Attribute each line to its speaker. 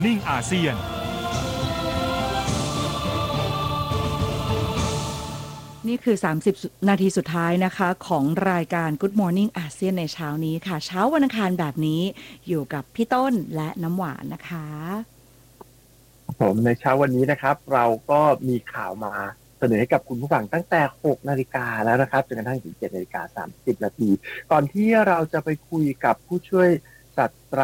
Speaker 1: นิ่งอาเซียน
Speaker 2: นี่คือ30นาทีสุดท้ายนะคะของรายการ Good Morning อาเซียนในเช้านี้ค่ะเช้าวันอังคารแบบนี้อยู่กับพี่ต้นและน้ำหวานนะคะ
Speaker 3: ผมในเช้าวันนี้นะครับเราก็มีข่าวมาเสนอให้กับคุณผู้ฟังตั้งแต่6นาฬิกาแล้วนะครับจนกระทั่งถึง7:30 นาฬิกาก่อนที่เราจะไปคุยกับผู้ช่วยศาสตรา